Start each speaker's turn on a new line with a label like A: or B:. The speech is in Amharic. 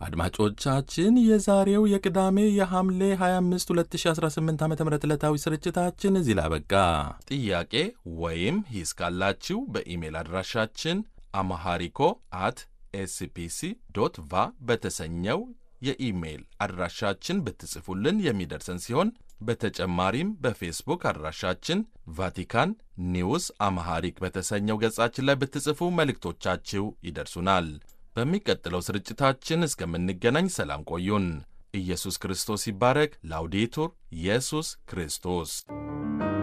A: አድማጮቻችን የዛሬው የቅዳሜ የሐምሌ 25 2018 ዓ.ም ዕለታዊ ስርጭታችን እዚህ ላይ አበቃ። ጥያቄ ወይም ሂስ ካላችሁ በኢሜል አድራሻችን amharico@spc.va በተሰኘው የኢሜል አድራሻችን ብትጽፉልን የሚደርሰን ሲሆን በተጨማሪም በፌስቡክ አድራሻችን ቫቲካን ኒውስ አምሃሪክ በተሰኘው ገጻችን ላይ ብትጽፉ መልእክቶቻችሁ ይደርሱናል። በሚቀጥለው ስርጭታችን እስከምንገናኝ ሰላም ቆዩን። ኢየሱስ ክርስቶስ ይባረክ። ላውዴቱር ኢየሱስ ክርስቶስ